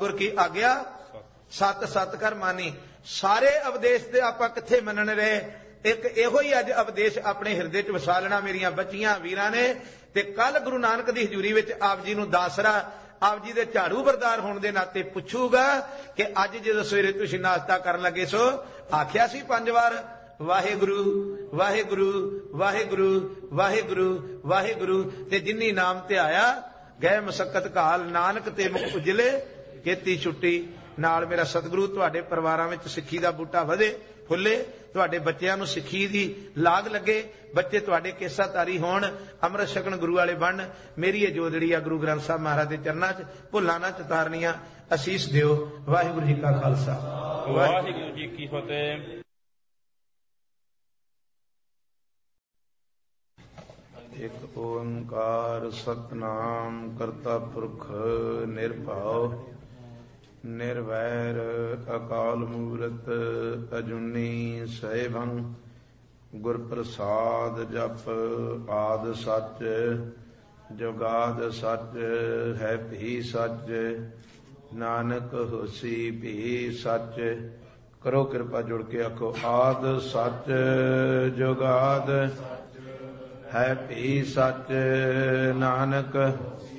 गुर की आग्या सत सत कर मानी। सारे उपदेश ते आपां कित्थे मनन रहे, एक इहो ही अज उपदेश अपने हिरदे च वसा लेना मेरियां बच्चियां वीरां ने। ते कल गुरु नानक दी हजूरी विच आप जी नूं दासरा आप जी दे झाड़ू बरदार होने के नाते पुछूगा कि अज जो सवेरे तुसीं नाश्ता करन लगे सो आख्या सी 5 बार वाहिगुरु वाहिगुरु वाहिगुरु वाहिगुरु वाहिगुरु। ते जिन्नी नाम ते आया गए मसक्कत घाल, नानक ते मुख उजले केती छुट्टी। नाल मेरा सतगुरु तुहाडे परिवारां विच सिੱਖੀ दा बूटा वधे फुੱਲੇ, तुहाडे बच्चिआं नूं सिੱਖੀ दी लाग लगे, बच्चे तुहाडे केसा तारी होण, अमृत छकण गुरु वाले बन। मेरी ये जोदड़ी आ गुरु ग्रंथ साहब महाराज दे चरनां च भुल्लां ना चतारनियां असीस दिओ। वाहिगुरू जी का खालसा वाहिगुरू जी की फतेह। एक ओंकार सतनाम करता पुरख निर्भव निर्वैर अकाल मूरत अजूनी सैभं। गुर प्रसाद जप आद सच जुगाद सच है भी सच, नानक होसी भी सच। करो कृपा जुड़ के आखो आद सच जुगाद है भी सच, नानक